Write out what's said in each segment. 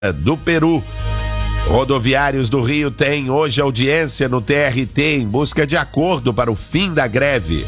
do Peru. Rodoviários do Rio têm hoje audiência no TRT em busca de acordo para o fim da greve.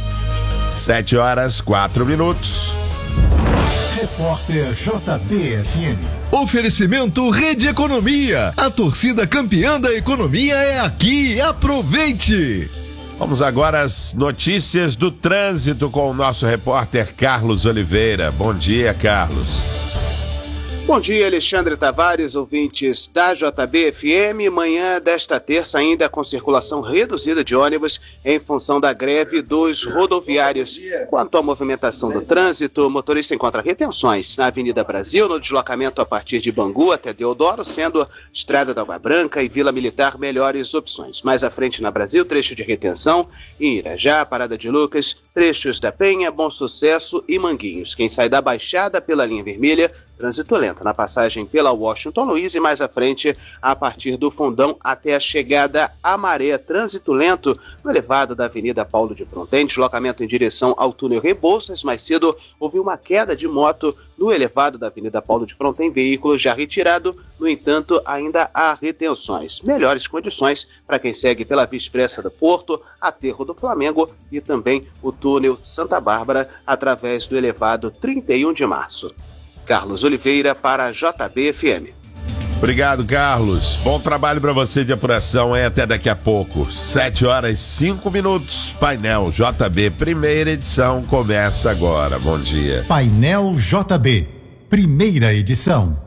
7h04. Repórter JBFM. Oferecimento Rede Economia. A torcida campeã da economia é aqui. Aproveite! Vamos agora às notícias do trânsito com o nosso repórter Carlos Oliveira. Bom dia, Carlos. Bom dia, Alexandre Tavares, ouvintes da JBFM. Manhã desta terça ainda com circulação reduzida de ônibus em função da greve dos rodoviários. Quanto à movimentação do trânsito, o motorista encontra retenções na Avenida Brasil, no deslocamento a partir de Bangu até Deodoro, sendo Estrada da Água Branca e Vila Militar melhores opções. Mais à frente na Brasil, trecho de retenção em Irajá, Parada de Lucas, trechos da Penha, Bom Sucesso e Manguinhos. Quem sai da Baixada pela linha vermelha, trânsito lento na passagem pela Washington Luiz e mais à frente a partir do Fundão até a chegada à Maré. Trânsito lento no elevado da Avenida Paulo de Fronten, deslocamento em direção ao túnel Rebouças. Mais cedo houve uma queda de moto no elevado da Avenida Paulo de Fronten, veículo já retirado, no entanto ainda há retenções. Melhores condições para quem segue pela Via Expressa do Porto, Aterro do Flamengo e também o túnel Santa Bárbara através do elevado 31 de março. Carlos Oliveira para a JBFM. Obrigado, Carlos. Bom trabalho para você de apuração. Até daqui a pouco. 7h05. Painel JB, primeira edição, começa agora. Bom dia. Painel JB, primeira edição.